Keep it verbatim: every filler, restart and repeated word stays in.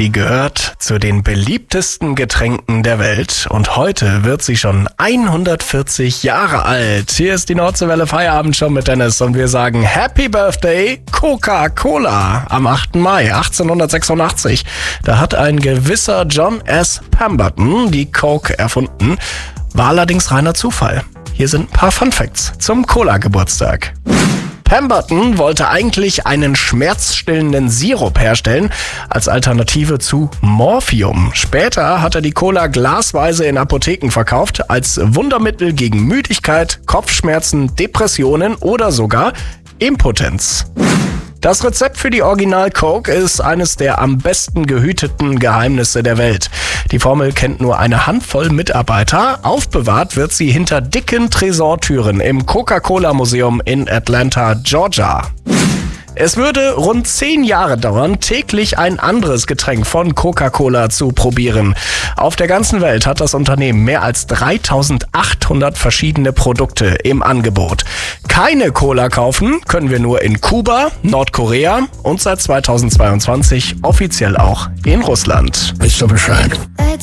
Sie gehört zu den beliebtesten Getränken der Welt und heute wird sie schon hundertvierzig Jahre alt. Hier ist die Nordseewelle Feierabendshow mit Dennis und wir sagen Happy Birthday Coca-Cola am achten Mai achtzehnhundertsechsundachtzig. Da hat ein gewisser John S. Pemberton die Coke erfunden. War allerdings reiner Zufall. Hier sind ein paar Fun Facts zum Cola-Geburtstag. Pemberton wollte eigentlich einen schmerzstillenden Sirup herstellen, als Alternative zu Morphium. Später hat er die Cola glasweise in Apotheken verkauft, als Wundermittel gegen Müdigkeit, Kopfschmerzen, Depressionen oder sogar Impotenz. Das Rezept für die Original Coke ist eines der am besten gehüteten Geheimnisse der Welt. Die Formel kennt nur eine Handvoll Mitarbeiter. Aufbewahrt wird sie hinter dicken Tresortüren im Coca-Cola-Museum in Atlanta, Georgia. Es würde rund zehn Jahre dauern, täglich ein anderes Getränk von Coca-Cola zu probieren. Auf der ganzen Welt hat das Unternehmen mehr als dreitausendachthundert verschiedene Produkte im Angebot. Keine Cola kaufen können wir nur in Kuba, Nordkorea und seit zweitausendzweiundzwanzig offiziell auch in Russland. Wisst ihr Bescheid?